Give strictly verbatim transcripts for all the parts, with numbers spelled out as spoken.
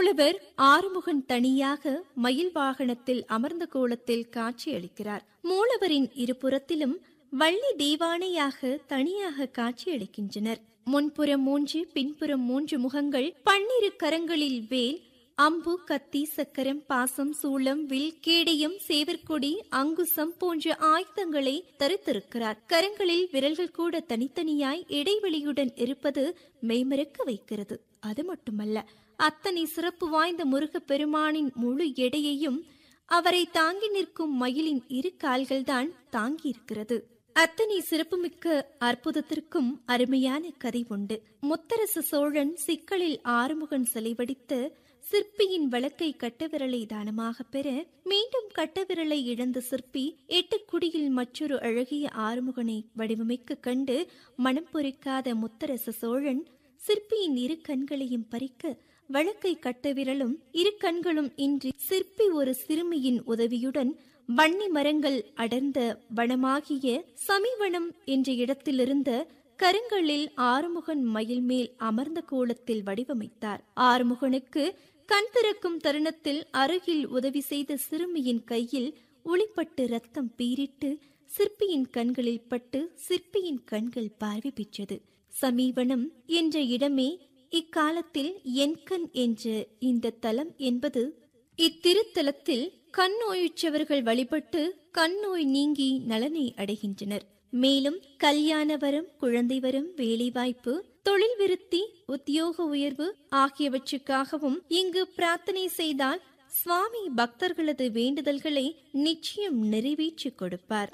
மூலவர் ஆறுமுகன் தனியாக மயில் வாகனத்தில் அமர்ந்த கோலத்தில் காட்சியளிக்கிறார். மூலவரின் இருபுறத்திலும் வள்ளி தெய்வானையாக தனியாக காட்சியளிக்கின்றனர். முன்புறம் மூன்று, பின்புறம் மூன்று முகங்கள், பன்னிரு கரங்களில் வேல், அம்பு, கத்தி, சக்கரம், பாசம், சூளம், வில், கேடயம், சேவற்கொடி, அங்குசம் போன்ற ஆயுதங்களை தரித்திருக்கிறார். கரங்களில் விரல்கள் கூட தனித்தனியாய் இடைவெளியுடன் இருப்பது மெய்மறக்க வைக்கிறது. அது மட்டுமல்ல, அத்தனை சிறப்பு வாய்ந்த முருகப் பெருமானின் முழு எடையையும் அவரை தாங்கி நிற்கும் மயிலின் இரு கால்கள்தான் தாங்கியிருக்கிறது. அத்தனை சிறப்புமிக்க அற்புதத்திற்கும் அருமையான கதை உண்டு. முத்தரசு சோழன் சிக்கலில் ஆறுமுகன் சிலை வடித்து சிற்பியின் வழக்கை கட்டவிரலை தானமாக பெற, மீண்டும் கட்டவிரலை இழந்த சிற்பி எட்டுக்குடியில் மற்றொரு அழகிய ஆறுமுகனை வடிவமைக்க கண்டு மனம் பொறிக்காத முத்தரச சோழன் சிற்பியின் இரு கண்களையும் பறிக்க, வழக்கை கட்டவிரலும் இரு கண்களும் இன்றி சிற்பி ஒரு சிறுமியின் உதவியுடன் வன்னி மரங்கள் அடர்ந்த வனமாகிய சமிவனம் என்ற இடத்திலிருந்த கருங்கல்லில் ஆறுமுகன் மயில் மேல் அமர்ந்த கோலத்தில் வடிவமைத்தார். ஆறுமுகனுக்கு கண் திறக்கும் தருணத்தில் அருகில் உதவி செய்த சிறுமியின் கையில் ஒளிப்பட்டு ரத்தம் பீரிட்டு சிற்பியின் கண்களில் பட்டு சிற்பியின் கண்கள் பார்வை பெற்றது. சமீவனம் என்ற இடமே இக்காலத்தில் என்கண் என்ற இந்த தலம் என்பது. இத்திருத்தலத்தில் கண் நோயுற்றவர்கள் வழிபட்டு கண் நோய் நீங்கி நலனை அடைகின்றனர். மேலும் கல்யாண வரம், குழந்தை வரம், வேலைவாய்ப்பு, தொழில் விருத்தி, உத்தியோக உயர்வு ஆகியவற்றுக்காகவும் இங்கு பிரார்த்தனை செய்தால் சுவாமி பக்தர்களது வேண்டுதல்களை நிச்சயம் நிறைவேற்றி கொடுப்பார்.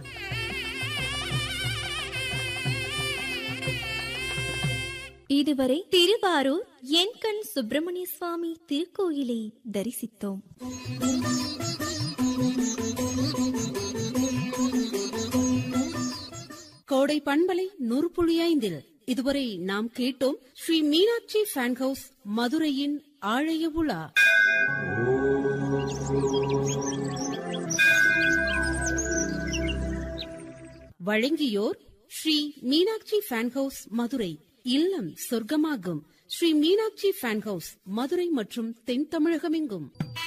இதுவரை திருவாரூர் என்கண் சுப்பிரமணிய சுவாமி திருக்கோயிலை தரிசித்தோம். கோடை பண்பலை நூறு புள்ளி ஐந்தில் இதுவரை நாம் கேட்டோம் ஸ்ரீ மீனாட்சி ஃபேன் ஹவுஸ் மதுரையின் ஆழைய உலா. வழங்கியோர் ஸ்ரீ மீனாட்சி ஃபேன் ஹவுஸ் மதுரை. இல்லம் சொர்க்கமாகும். ஸ்ரீ மீனாட்சி ஃபேன் ஹவுஸ் மதுரை மற்றும் தென் தமிழகம் எங்கும்.